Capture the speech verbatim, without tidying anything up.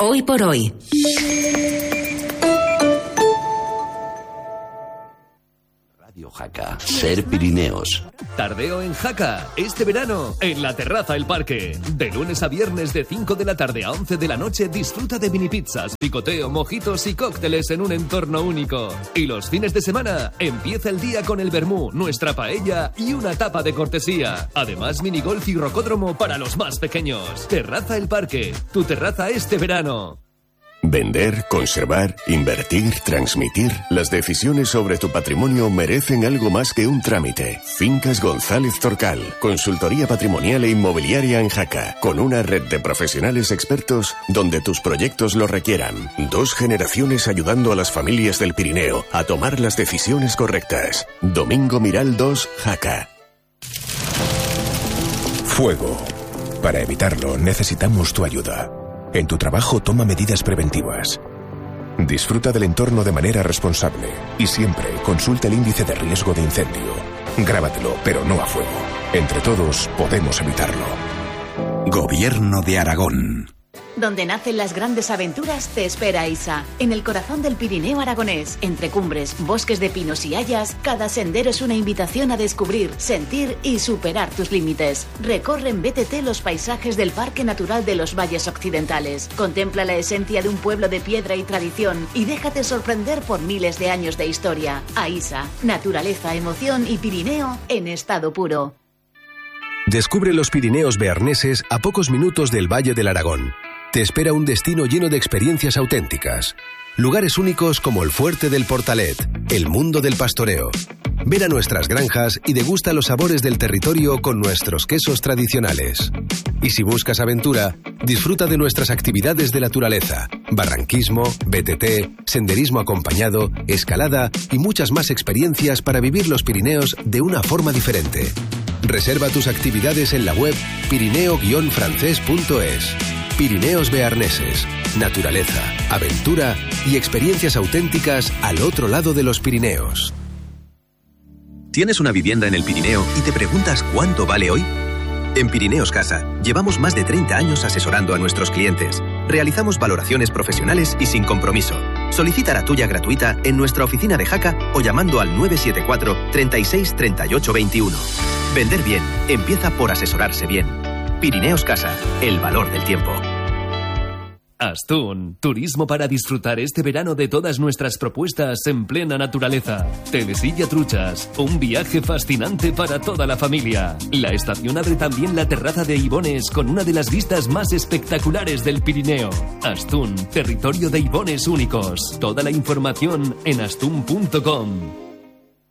Hoy por hoy. Radio Jaca, Ser Pirineos. Tardeo en Jaca, este verano, en la terraza El Parque. De lunes a viernes de cinco de la tarde a once de la noche disfruta de mini pizzas, picoteo, mojitos y cócteles en un entorno único. Y los fines de semana, empieza el día con el vermú, nuestra paella y una tapa de cortesía. Además, minigolf y rocódromo para los más pequeños. Terraza El Parque, tu terraza este verano. Vender, conservar, invertir, transmitir. Las decisiones sobre tu patrimonio merecen algo más que un trámite. Fincas González Torcal, consultoría patrimonial e inmobiliaria en Jaca, con una red de profesionales expertos donde tus proyectos lo requieran. Dos generaciones ayudando a las familias del Pirineo a tomar las decisiones correctas. Domingo Miral dos, Jaca. Fuego. Para evitarlo necesitamos tu ayuda. En tu trabajo toma medidas preventivas. Disfruta del entorno de manera responsable y siempre consulta el índice de riesgo de incendio. Grábatelo, pero no a fuego. Entre todos podemos evitarlo. Gobierno de Aragón. Donde nacen las grandes aventuras te espera ISA. En el corazón del Pirineo aragonés, entre cumbres, bosques de pinos y hayas, cada sendero es una invitación a descubrir, sentir y superar tus límites. Recorre en B T T los paisajes del Parque Natural de los Valles Occidentales. Contempla la esencia de un pueblo de piedra y tradición y déjate sorprender por miles de años de historia. AISA, naturaleza, emoción y Pirineo en estado puro. Descubre los Pirineos bearneses a pocos minutos del Valle del Aragón. Te espera un destino lleno de experiencias auténticas. Lugares únicos como el Fuerte del Portalet, el mundo del pastoreo. Ven a nuestras granjas y degusta los sabores del territorio con nuestros quesos tradicionales. Y si buscas aventura, disfruta de nuestras actividades de naturaleza, barranquismo, B T T, senderismo acompañado, escalada y muchas más experiencias para vivir los Pirineos de una forma diferente. Reserva tus actividades en la web pirineo guion francés punto es. Pirineos bearneses, naturaleza, aventura y experiencias auténticas al otro lado de los Pirineos. ¿Tienes una vivienda en el Pirineo y te preguntas cuánto vale hoy? En Pirineos Casa llevamos más de treinta años asesorando a nuestros clientes. Realizamos valoraciones profesionales y sin compromiso. Solicita la tuya gratuita en nuestra oficina de Jaca o llamando al nueve siete cuatro, treinta y seis, treinta y ocho veintiuno. Vender bien empieza por asesorarse bien. Pirineos Casa, el valor del tiempo. Astún, turismo para disfrutar este verano de todas nuestras propuestas en plena naturaleza. Telesilla Truchas, un viaje fascinante para toda la familia. La estación abre también la terraza de Ibones con una de las vistas más espectaculares del Pirineo. Astún, territorio de Ibones únicos. Toda la información en astún punto com.